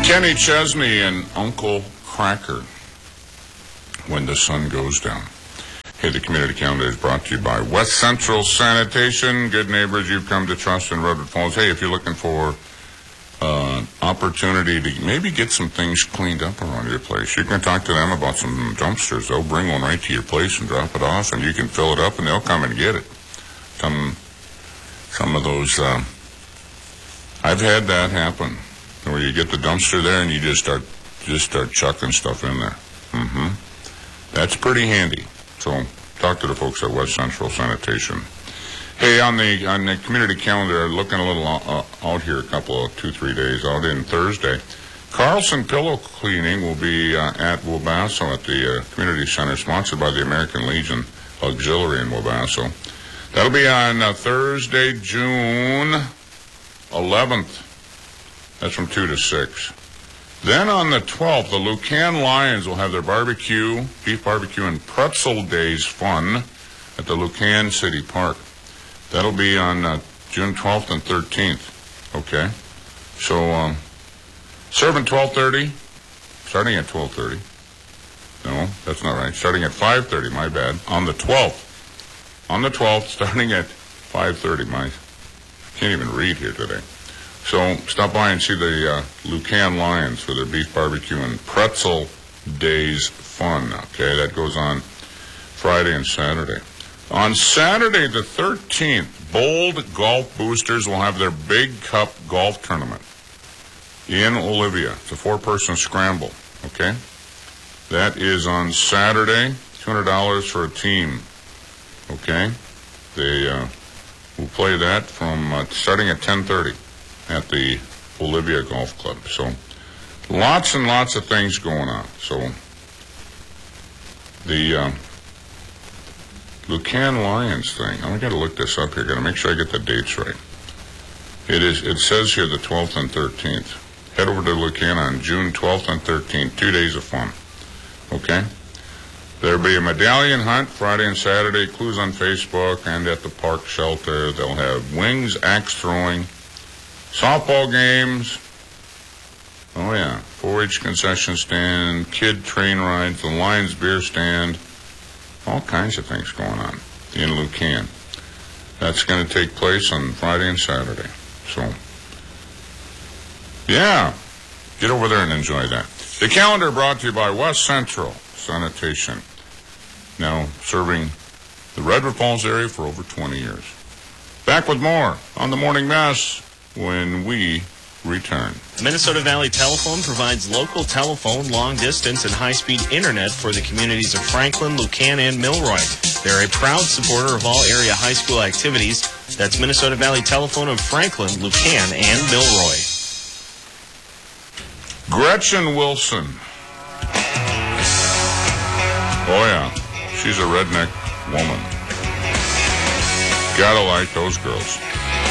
Kenny Chesney and Uncle Cracker, When the Sun Goes Down. Hey, the community calendar is brought to you by West Central Sanitation. Good neighbors you've come to trust in Redwood Falls. Hey, if you're looking for opportunity to maybe get some things cleaned up around your place, you can talk to them about some dumpsters. They'll bring one right to your place and drop it off, and you can fill it up, and they'll come and get it. Some of those, I've had that happen, where you get the dumpster there and you just start chucking stuff in there. That's pretty handy. So talk to the folks at West Central Sanitation. Hey, on the community calendar, looking a little out here, 2-3 days out in Thursday, Carlson Pillow Cleaning will be at Wabasso at the community center, sponsored by the American Legion Auxiliary in Wabasso. That'll be on Thursday, June 11th. That's from 2 to 6. Then on the 12th, the Lucan Lions will have their beef barbecue and pretzel days fun at the Lucan City Park. That'll be on June 12th and 13th. Okay. So, serving 12:30, starting at 12:30. No, that's not right. Starting at 5:30, my bad. On the 12th, starting at 5:30, I can't even read here today. So stop by and see the Lucan Lions for their beef barbecue and pretzel days fun. Okay, that goes on Friday and Saturday. On Saturday the 13th, Bold Golf Boosters will have their Big Cup golf tournament in Olivia. It's a 4-person scramble. Okay, that is on Saturday. $200 for a team. Okay, they will play that from starting at 10:30. At the Olivia Golf Club. So lots and lots of things going on. So the Lucan Lions thing, I've got to look this up here. Got to make sure I get the dates right. It says here the 12th and 13th. Head over to Lucan on June 12th and 13th. 2 days of fun. Okay? There'll be a medallion hunt Friday and Saturday. Clues on Facebook and at the park shelter. They'll have wings, axe throwing, softball games, 4-H concession stand, kid train rides, the Lions beer stand, all kinds of things going on in Lucan. That's going to take place on Friday and Saturday. So, yeah, get over there and enjoy that. The calendar brought to you by West Central Sanitation, now serving the Redwood Falls area for over 20 years. Back with more on the Morning Mess when we return. Minnesota Valley Telephone provides local telephone, long distance, and high-speed internet for the communities of Franklin, Lucan, and Milroy. They're a proud supporter of all area high school activities. That's Minnesota Valley Telephone of Franklin, Lucan, and Milroy. Gretchen Wilson. Oh, yeah. She's a redneck woman. Gotta like those girls.